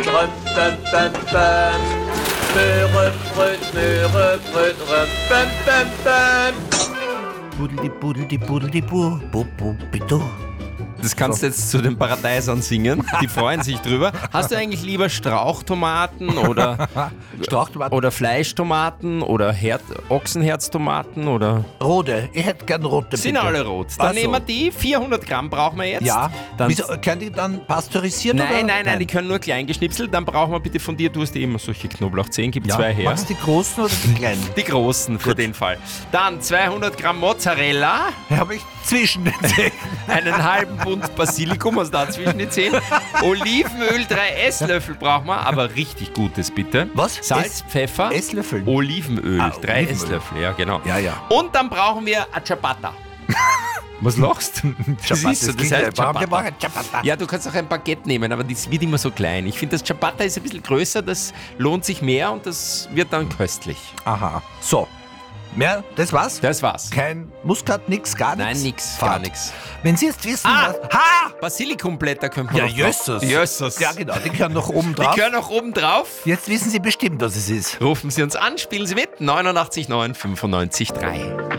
Das kannst du jetzt zu den Paradeisern singen. Die freuen sich drüber. Hast du eigentlich lieber Strauchtomaten oder Fleischtomaten oder Ochsenherztomaten oder? Rote, ich hätte gern rote. Sind bitte. alle rot. Dann nehmen wir die. 400 Gramm brauchen wir jetzt. Ja, Dann wieso, können die dann pasteurisiert? Nein, oder? die können nur klein geschnipselt. Dann brauchen wir bitte von dir, du hast immer solche Knoblauchzehen, gibt zwei her. Magst du die großen oder die kleinen? Die großen für den Fall. Dann 200 Gramm Mozzarella, Habe ich zwischen den Zähnen. einen halben Bund Basilikum, was da zwischen die Zehen. Olivenöl, 3 Esslöffel brauchen wir, aber richtig gutes bitte. Was? Salz, Pfeffer, Esslöffel? Olivenöl, 3 Olivenöl. Esslöffel, ja genau. Ja, ja. Und dann brauchen wir a Ciabatta. Was lachst du? Siehst du, das heißt Ciabatta. Ja, du kannst auch ein Baguette nehmen, aber das wird immer so klein. Ich finde, das Ciabatta ist ein bisschen größer, das lohnt sich mehr und das wird dann köstlich. Aha. So. Mehr? Das war's? Das war's. Kein Muskat, nix, gar nichts? Nein, nix, Fad. gar nichts. Wenn Sie jetzt wissen, Ah! was... Ha! Basilikumblätter könnte man Ja, noch drauf- Jösses. Jösses. Ja, genau, die können noch oben Die drauf. gehören auch oben drauf. Jetzt wissen Sie bestimmt, was es ist. Rufen Sie uns an, spielen Sie mit. 89 9 95 3.